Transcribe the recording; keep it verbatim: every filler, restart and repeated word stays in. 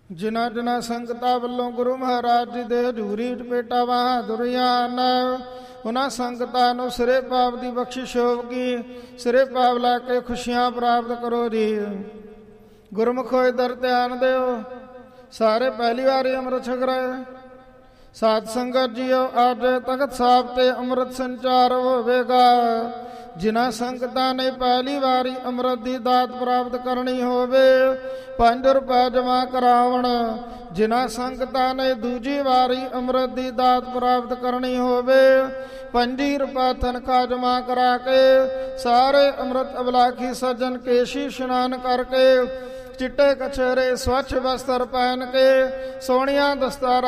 ਜਿਨ੍ਹਾਂ ਜਿਨ੍ਹਾਂ ਸੰਗਤਾਂ ਵੱਲੋਂ ਗੁਰੂ ਮਹਾਰਾਜ ਜੀ ਦੇ ਹਜ਼ੂਰੀ ਚਪੇਟਾ ਬਹਾਦੁਰੀਆਂ ਹਨ, ਉਹਨਾਂ ਸੰਗਤਾਂ ਨੂੰ ਸਿਰੇ ਪਾਪ ਦੀ ਬਖਸ਼ਿਸ਼ ਹੋਵੇਗੀ। ਸਿਰੇ ਪਾਪ ਲਾ ਕੇ ਖੁਸ਼ੀਆਂ ਪ੍ਰਾਪਤ ਕਰੋ ਜੀ। ਗੁਰਮੁਖੋ ਇੱਧਰ ਧਿਆਨ ਦਿਓ। ਸਾਰੇ ਪਹਿਲੀ ਵਾਰੀ ਅੰਮ੍ਰਿਤ ਛਕ ਰਹੇ ਸਾਧ ਸੰਗਤ ਜੀਓ, ਅੱਜ ਤਖਤ ਸਾਹਿਬ ਤੇ ਅੰਮ੍ਰਿਤ ਸੰਚਾਰ ਹੋਵੇਗਾ। ਜਿਨ੍ਹਾਂ ਸੰਗਤਾਂ ਨੇ ਪਹਿਲੀ ਵਾਰੀ ਅੰਮ੍ਰਿਤ ਦੀ ਦਾਤ ਪ੍ਰਾਪਤ ਕਰਨੀ ਹੋਵੇ, ਪੰਜ ਰੁਪਏ ਜਮ੍ਹਾਂ ਕਰਾਉਣ। ਜਿਨ੍ਹਾਂ ਸੰਗਤਾਂ ਨੇ ਦੂਜੀ ਵਾਰੀ ਅੰਮ੍ਰਿਤ ਦੀ ਦਾਤ ਪ੍ਰਾਪਤ ਕਰਨੀ ਹੋਵੇ, ਪੰਜੀ ਰੁਪਏ ਤਨਖਾਹ ਜਮ੍ਹਾਂ ਕਰਾ ਕੇ ਸਾਰੇ ਅੰਮ੍ਰਿਤ ਅਬਲਾਖੀ ਸੱਜਣ ਕੇਸ਼ੀ ਇਸ਼ਨਾਨ ਕਰਕੇ, ਚਿੱਟੇ ਕਛਹਿਰੇ ਸਵੱਛ ਵਸਤਰ ਪਹਿਨ ਕੇ, ਸੋਹਣੀਆਂ ਦਸਤਾਰਾਂ